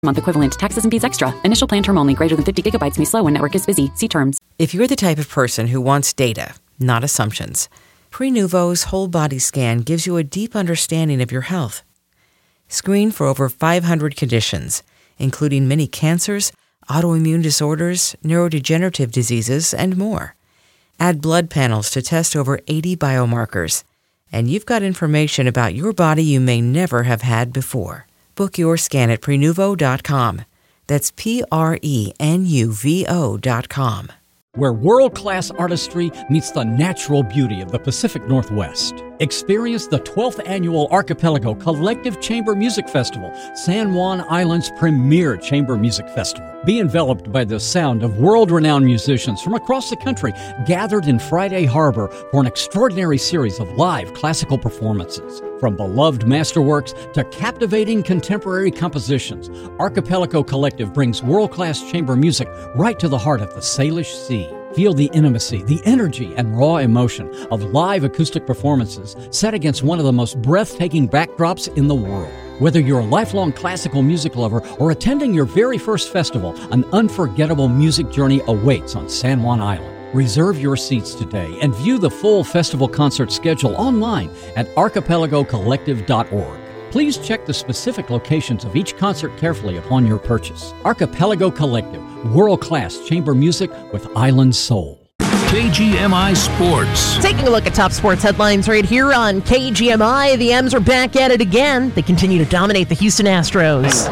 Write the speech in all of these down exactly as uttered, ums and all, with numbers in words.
Month equivalent. Taxes and fees extra. Initial plan term only. Greater than fifty gigabytes may slow when network is busy. See terms. If you're the type of person who wants data, not assumptions, Prenuvo's whole body scan gives you a deep understanding of your health. Screen for over five hundred conditions, including many cancers, autoimmune disorders, neurodegenerative diseases, and more. Add blood panels to test over eighty biomarkers, and you've got information about your body you may never have had before. Book your scan at Prenuvo dot com. That's P R E N U V O dot com. Where world-class artistry meets the natural beauty of the Pacific Northwest. Experience the twelfth Annual Archipelago Collective Chamber Music Festival, San Juan Island's premier chamber music festival. Be enveloped by the sound of world-renowned musicians from across the country gathered in Friday Harbor for an extraordinary series of live classical performances. From beloved masterworks to captivating contemporary compositions, Archipelago Collective brings world-class chamber music right to the heart of the Salish Sea. Feel the intimacy, the energy, and raw emotion of live acoustic performances set against one of the most breathtaking backdrops in the world. Whether you're a lifelong classical music lover or attending your very first festival, an unforgettable music journey awaits on San Juan Island. Reserve your seats today and view the full festival concert schedule online at archipelago collective dot org. Please check the specific locations of each concert carefully upon your purchase. Archipelago Collective, world-class chamber music with island soul. K G M I Sports. Taking a look at top sports headlines right here on K G M I. The M's are back at it again. They continue to dominate the Houston Astros.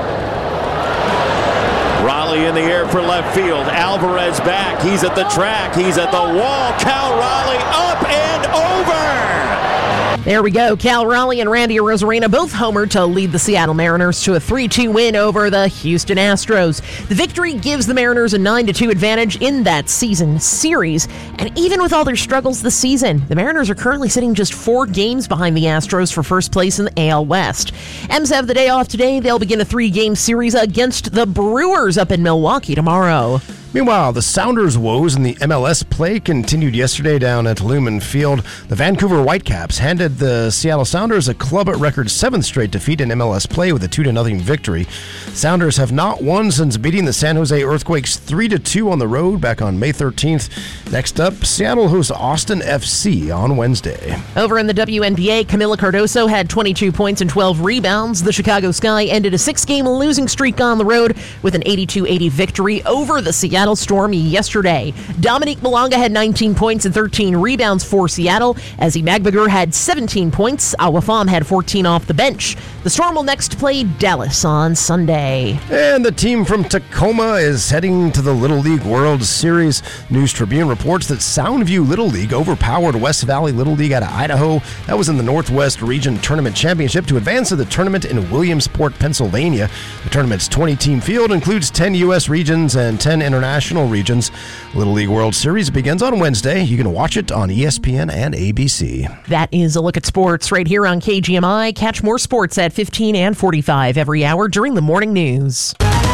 Raleigh in the air for left field. Alvarez back. He's at the track. He's at the wall. Cal Raleigh up and over. There we go. Cal Raleigh and Randy Arozarena both homered to lead the Seattle Mariners to a three two win over the Houston Astros. The victory gives the Mariners a nine to two advantage in that season series. And even with all their struggles this season, the Mariners are currently sitting just four games behind the Astros for first place in the A L West. M's have the day off today. They'll begin a three-game series against the Brewers up in Milwaukee tomorrow. Meanwhile, the Sounders' woes in the M L S play continued yesterday down at Lumen Field. The Vancouver Whitecaps handed the Seattle Sounders a club at record seventh straight defeat in M L S play with a two to nothing victory. Sounders have not won since beating the San Jose Earthquakes three to two on the road back on May thirteenth. Next up, Seattle hosts Austin F C on Wednesday. Over in the W N B A, Camila Cardoso had twenty-two points and twelve rebounds. The Chicago Sky ended a six-game losing streak on the road with an eighty-two eighty victory over the Seattle Storm yesterday. Dominique Malonga had nineteen points and thirteen rebounds for Seattle. Ezzy Magbagur had seventeen points. Awafam had fourteen off the bench. The Storm will next play Dallas on Sunday. And the team from Tacoma is heading to the Little League World Series. News Tribune reports that Soundview Little League overpowered West Valley Little League out of Idaho. That was in the Northwest Region Tournament Championship to advance to the tournament in Williamsport, Pennsylvania. The tournament's twenty-team field includes ten U S regions and ten international regions. Little League World Series begins on Wednesday. You can watch it on E S P N and A B C. That is a look at sports right here on K G M I. Catch more sports at fifteen and forty-five every hour during the morning news.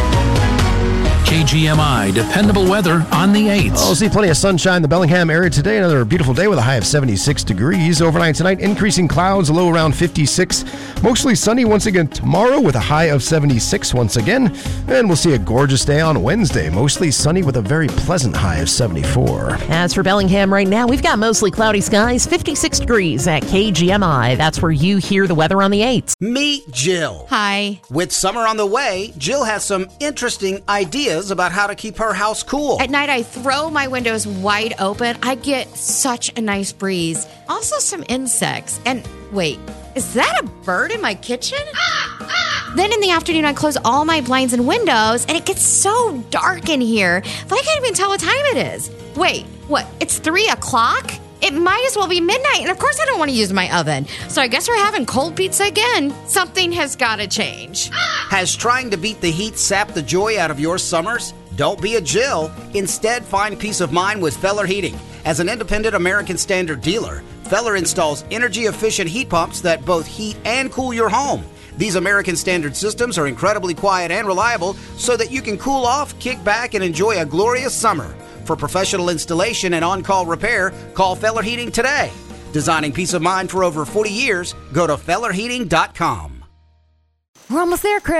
K G M I dependable weather on the eighth. I'll see plenty of sunshine in the Bellingham area today. Another beautiful day with a high of seventy-six degrees. Overnight tonight, increasing clouds, low around fifty-six. Mostly sunny once again tomorrow with a high of seventy-six once again. And we'll see a gorgeous day on Wednesday. Mostly sunny with a very pleasant high of seventy-four. As for Bellingham right now, we've got mostly cloudy skies, fifty-six degrees at K G M I. That's where you hear the weather on the eighth. Meet Jill. Hi. With summer on the way, Jill has some interesting ideas about how to keep her house cool. At night, I throw my windows wide open. I get such a nice breeze. Also some insects. And wait, is that a bird in my kitchen? Then in the afternoon, I close all my blinds and windows, and it gets so dark in here that I can't even tell what time it is. Wait, what? It's three o'clock? It might as well be midnight, and of course I don't want to use my oven. So I guess we're having cold pizza again. Something has got to change. Has trying to beat the heat sapped the joy out of your summers? Don't be a Jill. Instead, find peace of mind with Feller Heating. As an independent American Standard dealer, Feller installs energy-efficient heat pumps that both heat and cool your home. These American Standard systems are incredibly quiet and reliable so that you can cool off, kick back, and enjoy a glorious summer. For professional installation and on-call repair, call Feller Heating today. Designing peace of mind for over forty years, go to feller heating dot com. We're almost there, Chris.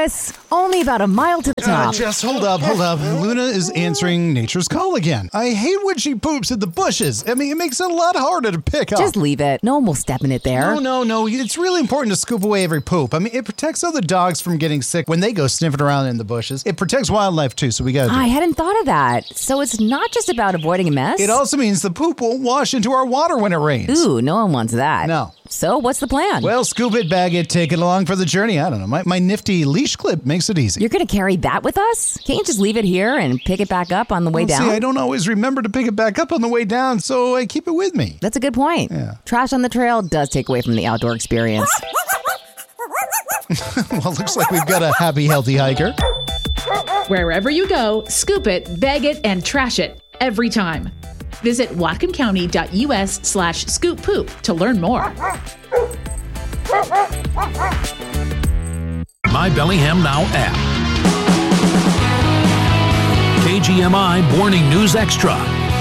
Only about a mile to the top. Uh, just hold up, hold up. Luna is answering nature's call again. I hate when she poops in the bushes. I mean, it makes it a lot harder to pick up. Just leave it. No one will step in it there. No, no, no. It's really important to scoop away every poop. I mean, it protects other dogs from getting sick when they go sniffing around in the bushes. It protects wildlife, too, so we gotta do I it. hadn't thought of that. So it's not just about avoiding a mess? It also means the poop won't wash into our water when it rains. Ooh, no one wants that. No. So what's the plan? Well, scoop it, bag it, take it along for the journey. I don't know. My, my nifty leash clip makes it easy. You're going to carry that with us? Can't you just leave it here and pick it back up on the way well, down? See, I don't always remember to pick it back up on the way down, so I keep it with me. That's a good point. Yeah. Trash on the trail does take away from the outdoor experience. Well, looks like we've got a happy, healthy hiker. Wherever you go, scoop it, bag it, and trash it every time. Visit whatcomcounty.us slash scoop poop to learn more. My Bellingham Now app. K G M I Morning News Extra.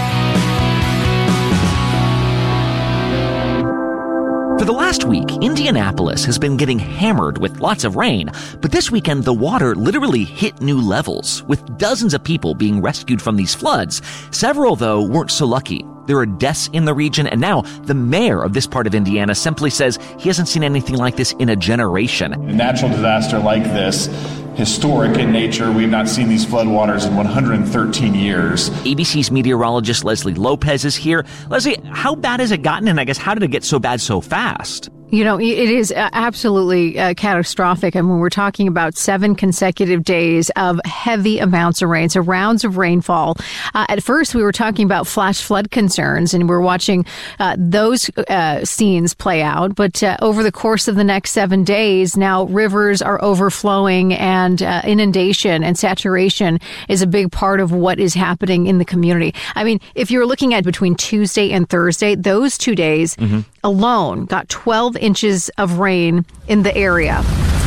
For the last week, Indianapolis has been getting hammered with lots of rain, but this weekend the water literally hit new levels, with dozens of people being rescued from these floods. Several, though, weren't so lucky. There are deaths in the region, and now the mayor of this part of Indiana simply says he hasn't seen anything like this in a generation. A natural disaster like this, historic in nature, we've not seen these floodwaters in one hundred thirteen years. A B C's meteorologist Leslie Lopez is here. Leslie, how bad has it gotten, and I guess how did it get so bad so fast? You know, it is absolutely uh, catastrophic. I mean, we're talking about seven consecutive days of heavy amounts of rain, so rounds of rainfall. Uh, at first, we were talking about flash flood concerns, and we're watching uh, those uh, scenes play out. But uh, over the course of the next seven days, now rivers are overflowing, and uh, inundation and saturation is a big part of what is happening in the community. I mean, if you're looking at between Tuesday and Thursday, those two days mm-hmm. alone got twelve inches of rain in the area.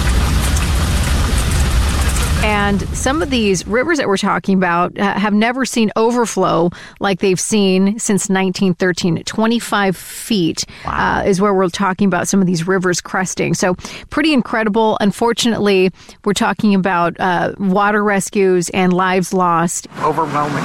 And some of these rivers that we're talking about uh, have never seen overflow like they've seen since nineteen thirteen. twenty-five feet wow. uh, is where we're talking about some of these rivers cresting. So pretty incredible. Unfortunately, we're talking about uh, water rescues and lives lost. Overwhelming.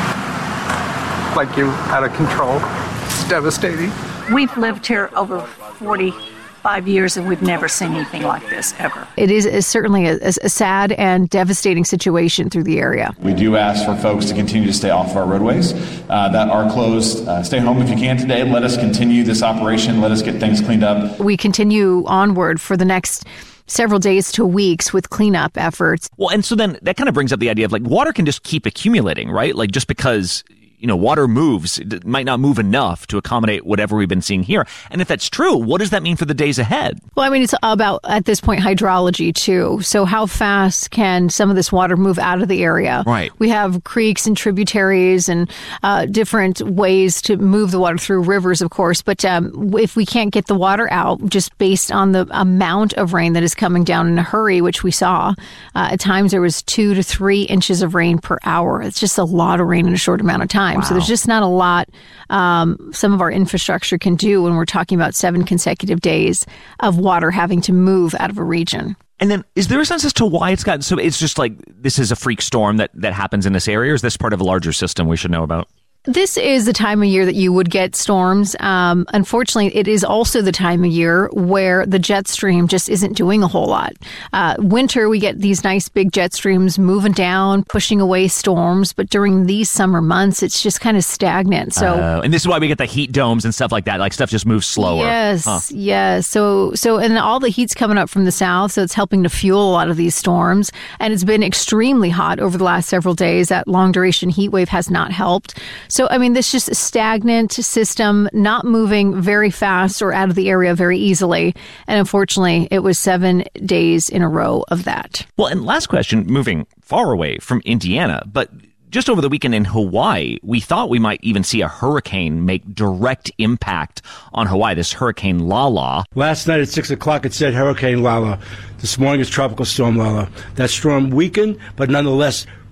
Like you're out of control. It's devastating. We've lived here over forty-five years and we've never seen anything like this ever. It is, is certainly a, a sad and devastating situation through the area. We do ask for folks to continue to stay off of our roadways uh, that are closed. Uh, stay home if you can today. Let us continue this operation. Let us get things cleaned up. We continue onward for the next several days to weeks with cleanup efforts. Well, and so then that kind of brings up the idea of like water can just keep accumulating, right? Like just because you know, water moves, it might not move enough to accommodate whatever we've been seeing here. And if that's true, what does that mean for the days ahead? Well, I mean, it's about, at this point, hydrology, too. So how fast can some of this water move out of the area? Right. We have creeks and tributaries and uh, different ways to move the water through rivers, of course. But um, if we can't get the water out, just based on the amount of rain that is coming down in a hurry, which we saw, uh, at times there was two to three inches of rain per hour. It's just a lot of rain in a short amount of time. Wow. So there's just not a lot um, some of our infrastructure can do when we're talking about seven consecutive days of water having to move out of a region. And then is there a sense as to why it's gotten so it's just like this is a freak storm that, that happens in this area, or is this part of a larger system we should know about? This is the time of year that you would get storms. Um, unfortunately, it is also the time of year where the jet stream just isn't doing a whole lot. Uh, winter, we get these nice big jet streams moving down, pushing away storms. But during these summer months, it's just kind of stagnant. So, uh, and this is why we get the heat domes and stuff like that. Like stuff just moves slower. Yes, huh. yes. So, so, and all the heat's coming up from the south, so it's helping to fuel a lot of these storms. And it's been extremely hot over the last several days. That long duration heat wave has not helped. So, I mean, this is just a stagnant system, not moving very fast or out of the area very easily. And unfortunately, it was seven days in a row of that. Well, and last question, moving far away from Indiana, but just over the weekend in Hawaii, we thought we might even see a hurricane make direct impact on Hawaii, this Hurricane Lala. Last night at six o'clock, it said Hurricane Lala. This morning it's Tropical Storm Lala. That storm weakened, but nonetheless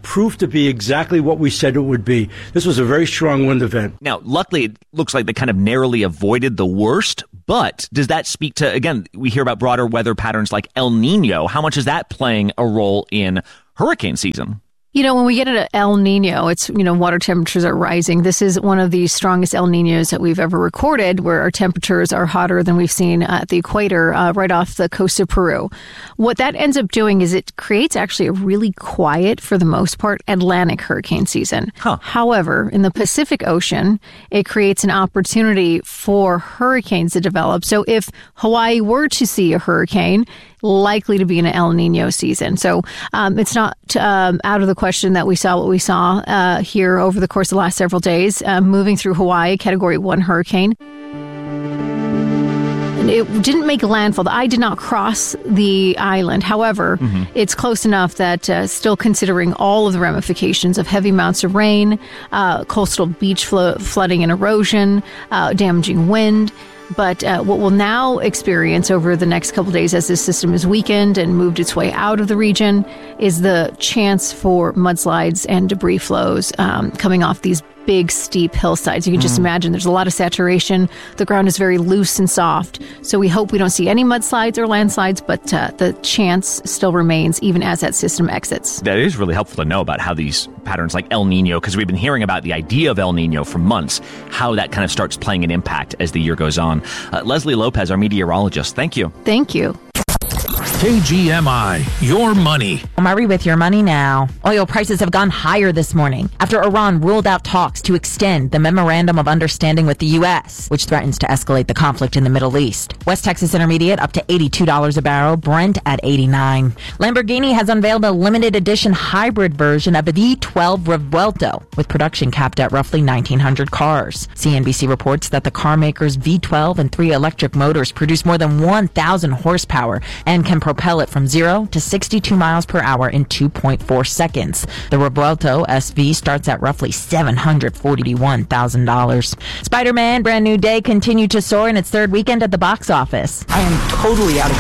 proved to be exactly what we said it would be. This was a very strong wind event. Now, luckily, it looks like they kind of narrowly avoided the worst, but does that speak to, again, we hear about broader weather patterns like El Nino. How much is that playing a role in hurricane season? You know, when we get into El Nino, it's, you know, water temperatures are rising. This is one of the strongest El Ninos that we've ever recorded, where our temperatures are hotter than we've seen at the equator, uh, right off the coast of Peru. What that ends up doing is it creates actually a really quiet, for the most part, Atlantic hurricane season. Huh. However, in the Pacific Ocean, it creates an opportunity for hurricanes to develop. So if Hawaii were to see a hurricane, likely to be in an El Nino season. So um, it's not um, out of the question that we saw what we saw uh, here over the course of the last several days, uh, moving through Hawaii, Category one hurricane. It didn't make landfall. The eye did not cross the island. However, mm-hmm. it's close enough that uh, still considering all of the ramifications of heavy amounts of rain, uh, coastal beach flo- flooding and erosion, uh, damaging wind. But uh, what we'll now experience over the next couple of days as this system is weakened and moved its way out of the region is the chance for mudslides and debris flows um, coming off these big, steep hillsides. You can just mm. imagine there's a lot of saturation. The ground is very loose and soft. So we hope we don't see any mudslides or landslides, but uh, the chance still remains even as that system exits. That is really helpful to know about how these patterns like El Nino, because we've been hearing about the idea of El Nino for months, how that kind of starts playing an impact as the year goes on. Uh, Leslie Lopez, our meteorologist, thank you. Thank you. K G M I, your money. Murray with your money now. Oil prices have gone higher this morning after Iran ruled out talks to extend the Memorandum of Understanding with the U S, which threatens to escalate the conflict in the Middle East. West Texas Intermediate up to eighty-two dollars a barrel, Brent at eighty-nine. Lamborghini has unveiled a limited edition hybrid version of the V twelve Revuelto, with production capped at roughly nineteen hundred cars. C N B C reports that the car maker's V twelve and three electric motors produce more than one thousand horsepower and can propel it from zero to sixty-two miles per hour in two point four seconds. The Revuelto S V starts at roughly seven hundred forty-one thousand dollars. Spider-Man Brand New Day continued to soar in its third weekend at the box office. I am totally out of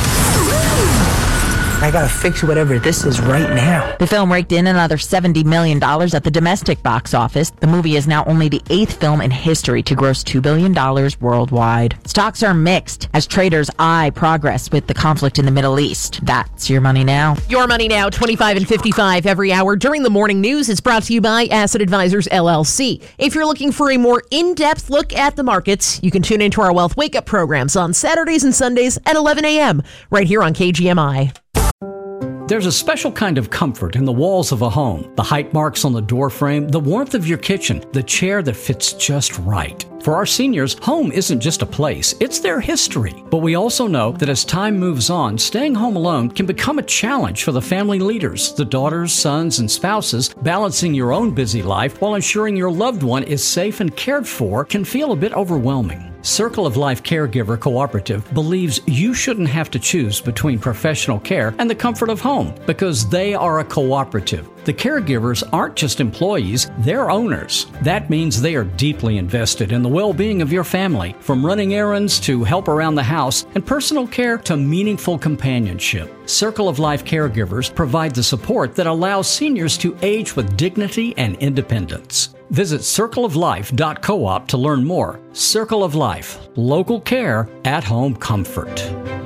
control. I gotta fix whatever this is right now. The film raked in another seventy million dollars at the domestic box office. The movie is now only the eighth film in history to gross two billion dollars worldwide. Stocks are mixed as traders eye progress with the conflict in the Middle East. That's your money now. Your money now, twenty-five and fifty-five every hour during the morning news. It's brought to you by Asset Advisors, L L C. If you're looking for a more in-depth look at the markets, you can tune into our Wealth Wake Up programs on Saturdays and Sundays at eleven a.m. right here on K G M I. There's a special kind of comfort in the walls of a home, the height marks on the door frame, the warmth of your kitchen, the chair that fits just right. For our seniors, home isn't just a place, it's their history. But we also know that as time moves on, staying home alone can become a challenge for the family leaders, the daughters, sons, and spouses. Balancing your own busy life while ensuring your loved one is safe and cared for can feel a bit overwhelming. Circle of Life Caregiver Cooperative believes you shouldn't have to choose between professional care and the comfort of home because they are a cooperative. The caregivers aren't just employees, they're owners. That means they are deeply invested in the well-being of your family, from running errands to help around the house and personal care to meaningful companionship. Circle of Life Caregivers provide the support that allows seniors to age with dignity and independence. Visit circle of life dot coop to learn more. Circle of Life, local care, at-home comfort.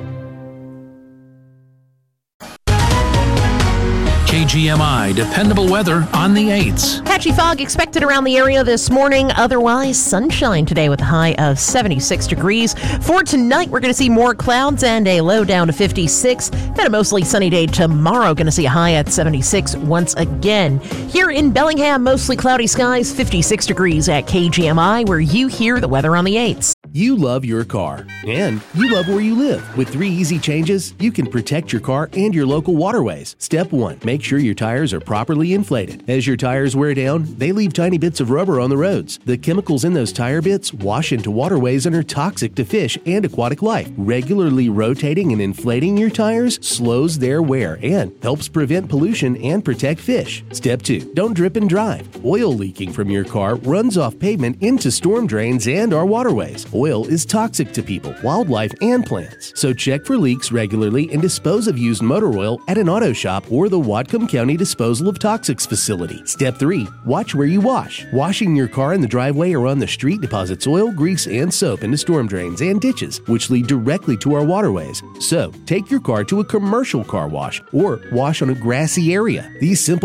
K G M I, dependable weather on the eights. Patchy fog expected around the area this morning. Otherwise, sunshine today with a high of seventy-six degrees. For tonight, we're going to see more clouds and a low down to fifty-six. Then a mostly sunny day tomorrow. Going to see a high at seventy-six once again. Here in Bellingham, mostly cloudy skies, fifty-six degrees at K G M I, where you hear the weather on the eights. You love your car, and you love where you live. With three easy changes, you can protect your car and your local waterways. Step one, make sure your tires are properly inflated. As your tires wear down, they leave tiny bits of rubber on the roads. The chemicals in those tire bits wash into waterways and are toxic to fish and aquatic life. Regularly rotating and inflating your tires slows their wear and helps prevent pollution and protect fish. Step two, don't drip and drive. Oil leaking from your car runs off pavement into storm drains and our waterways. Oil oil is toxic to people, wildlife, and plants. So check for leaks regularly and dispose of used motor oil at an auto shop or the Whatcom County Disposal of Toxics facility. Step three. Watch where you wash. Washing your car in the driveway or on the street deposits oil, grease, and soap into storm drains and ditches, which lead directly to our waterways. So take your car to a commercial car wash or wash on a grassy area. These simple